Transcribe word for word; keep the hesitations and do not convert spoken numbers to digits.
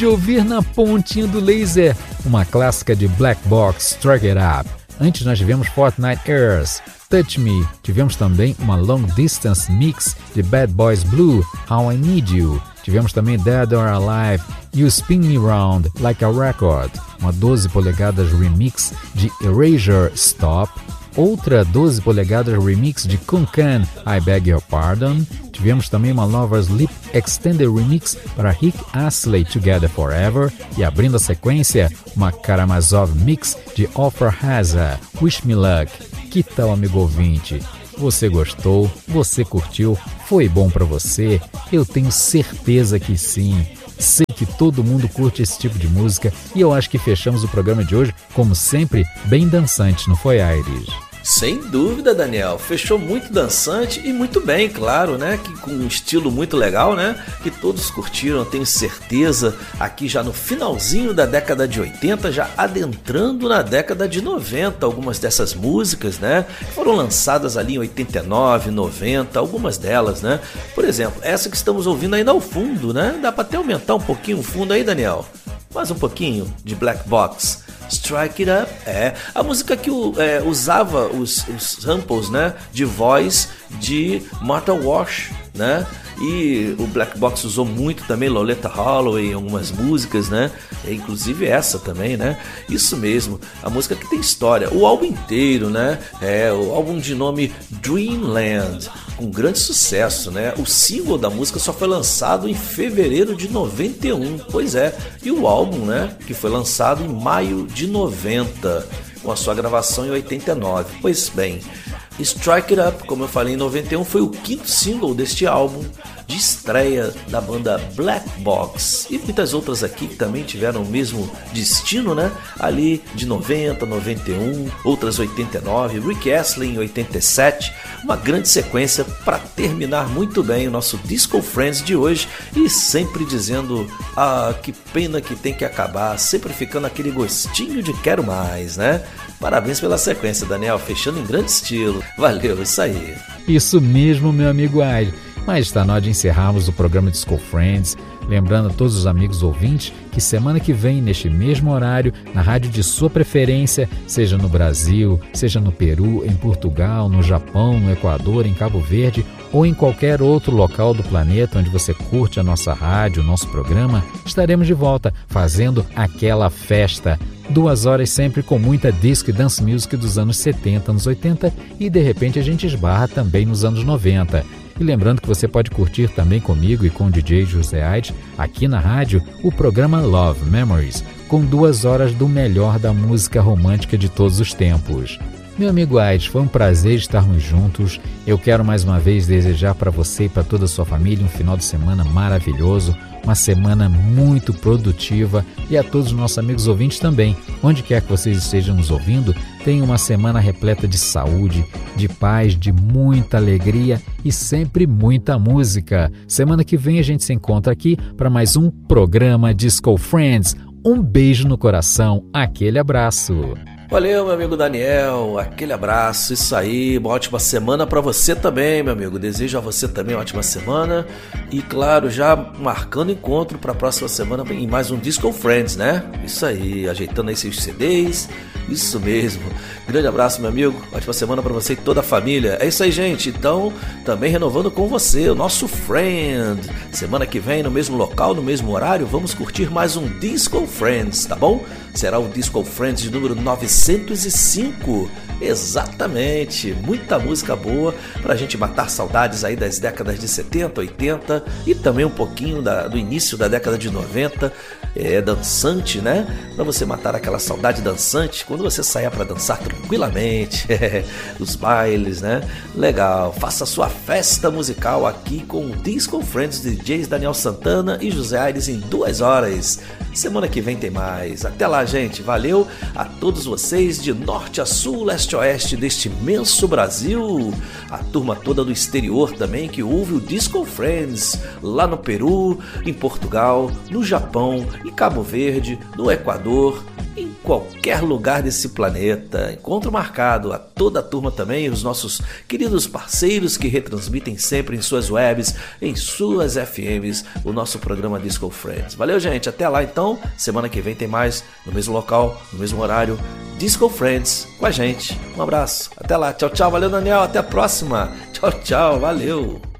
de ouvir Na Pontinha do Laser, uma clássica de Black Box, Strike It Up. Antes nós tivemos Fortnite Airs, Touch Me. Tivemos também uma Long Distance Mix de Bad Boys Blue, How I Need You. Tivemos também Dead or Alive, You Spin Me Round Like a Record, uma doze polegadas remix de Erasure Stop. Outra doze polegadas remix de Kunkan, I Beg Your Pardon. Tivemos também uma Lover's Lip Extended Remix para Rick Astley, Together Forever. E abrindo a sequência, uma Karamazov Mix de Offer Haza, Wish Me Luck. Que tal, amigo ouvinte? Você gostou? Você curtiu? Foi bom para você? Eu tenho certeza que sim. Sei que todo mundo curte esse tipo de música e eu acho que fechamos o programa de hoje, como sempre, bem dançante, não foi, Aires? Sem dúvida, Daniel. Fechou muito dançante e muito bem, claro, né? Que com um estilo muito legal, né? Que todos curtiram, tenho certeza. Aqui já no finalzinho da década de oitenta, já adentrando na década de noventa, algumas dessas músicas, né? Foram lançadas ali em oitenta e nove, noventa, algumas delas, né? Por exemplo, essa que estamos ouvindo ainda ao fundo, né? Dá para até aumentar um pouquinho o fundo aí, Daniel? Mais um pouquinho de Black Box. Strike It Up, é a música que é, usava os, os samples, né, de voz de Martha Wash, né? E o Black Box usou muito também Loletta Holloway em algumas músicas, né? Inclusive essa também, né? Isso mesmo, a música que tem história. O álbum inteiro, né? É o álbum de nome Dreamland, com grande sucesso, né? O single da música só foi lançado em fevereiro de noventa e um, pois é. E o álbum, né? Que foi lançado em maio de noventa, com a sua gravação em oitenta e nove. Pois bem, Strike It Up, como eu falei, em noventa e um, foi o quinto single deste álbum de estreia da banda Black Box. E muitas outras aqui que também tiveram o mesmo destino, né? Ali de noventa, noventa e um, outras oitenta e nove, Rick Astley em oitenta e sete. Uma grande sequência para terminar muito bem o nosso Disco Friends de hoje. E sempre dizendo, ah, que pena que tem que acabar, sempre ficando aquele gostinho de quero mais, né? Parabéns pela sequência, Daniel, fechando em grande estilo. Valeu, isso aí. Isso mesmo, meu amigo Aire. Mas está na hora de encerrarmos o programa Disco Friends. Lembrando a todos os amigos ouvintes que semana que vem, neste mesmo horário, na rádio de sua preferência, seja no Brasil, seja no Peru, em Portugal, no Japão, no Equador, em Cabo Verde ou em qualquer outro local do planeta onde você curte a nossa rádio, o nosso programa, estaremos de volta fazendo aquela festa. Duas horas sempre com muita disco e dance music dos anos setenta, anos oitenta e de repente a gente esbarra também nos anos noventa. E lembrando que você pode curtir também comigo e com o D J José Aide, aqui na rádio, o programa Love Memories, com duas horas do melhor da música romântica de todos os tempos. Meu amigo Aide, foi um prazer estarmos juntos. Eu quero mais uma vez desejar para você e para toda a sua família um final de semana maravilhoso, uma semana muito produtiva e a todos os nossos amigos ouvintes também. Onde quer que vocês estejam nos ouvindo, tenham uma semana repleta de saúde, de paz, de muita alegria e sempre muita música. Semana que vem a gente se encontra aqui para mais um programa Disco Friends. Um beijo no coração, aquele abraço. Valeu, meu amigo Daniel, aquele abraço, isso aí, uma ótima semana para você também, meu amigo. Desejo a você também uma ótima semana e, claro, já marcando encontro para a próxima semana em mais um Disco Friends, né? Isso aí, ajeitando aí seus C Ds, isso mesmo. Grande abraço, meu amigo, ótima semana para você e toda a família. É isso aí, gente, então, também renovando com você, o nosso Friend. Semana que vem, no mesmo local, no mesmo horário, vamos curtir mais um Disco Friends, tá bom? Será o Disco Friends de número novecentos e cinco. Exatamente, muita música boa pra gente matar saudades aí das décadas de setenta, oitenta e também um pouquinho da, do início da década de noventa. É dançante, né? Pra você matar aquela saudade dançante quando você saia pra dançar tranquilamente, os bailes, né? Legal, faça sua festa musical aqui com o Disco Friends D Js Daniel Santana e José Aires em duas horas. Semana que vem tem mais. Até lá, gente. Valeu a todos vocês de norte a sul, leste a oeste deste imenso Brasil. A turma toda do exterior também que ouve o Disco Friends lá no Peru, em Portugal, no Japão, em Cabo Verde, no Equador, em qualquer lugar desse planeta. Encontro marcado a toda a turma também, os nossos queridos parceiros que retransmitem sempre em suas webs, em suas F Ms, o nosso programa Disco Friends. Valeu, gente, até lá então, semana que vem tem mais, no mesmo local, no mesmo horário, Disco Friends com a gente. Um abraço, até lá, tchau, tchau, valeu, Daniel, até a próxima, tchau, tchau, valeu.